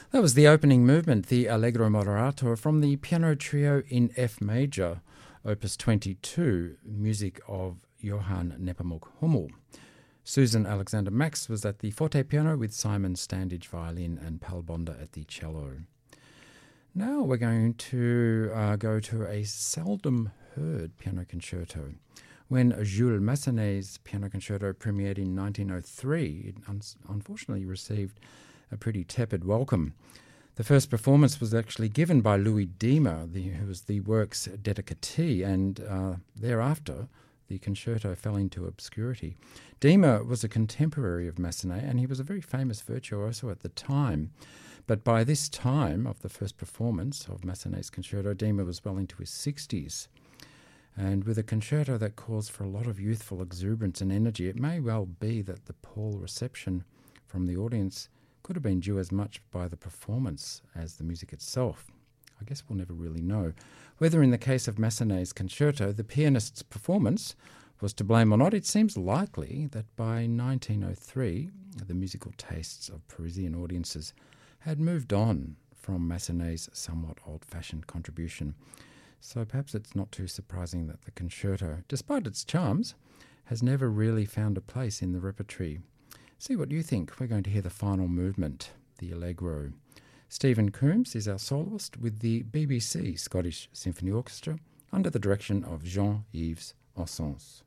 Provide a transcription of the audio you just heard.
That was the opening movement, the Allegro Moderato, from the Piano Trio in F major, Opus 22, music of Johann Nepomuk Hummel. Susan Alexander Max was at the forte piano with Simon Standage violin and Pal Bonder at the cello. Now we're going to go to a seldom heard piano concerto. When Jules Massenet's piano concerto premiered in 1903, it unfortunately received a pretty tepid welcome. The first performance was actually given by Louis Diemer, who was the work's dedicatee, and thereafter the concerto fell into obscurity. Diemer was a contemporary of Massenet, and he was a very famous virtuoso at the time. But by this time of the first performance of Massenet's concerto, Diemer was well into his 60s. And with a concerto that calls for a lot of youthful exuberance and energy, it may well be that the poor reception from the audience could have been due as much by the performance as the music itself. I guess we'll never really know. Whether in the case of Massenet's concerto, the pianist's performance was to blame or not, it seems likely that by 1903, the musical tastes of Parisian audiences had moved on from Massenet's somewhat old-fashioned contribution. So perhaps it's not too surprising that the concerto, despite its charms, has never really found a place in the repertory. See what you think. We're going to hear the final movement, the Allegro. Stephen Coombs is our soloist with the BBC Scottish Symphony Orchestra under the direction of Jean-Yves Ossens.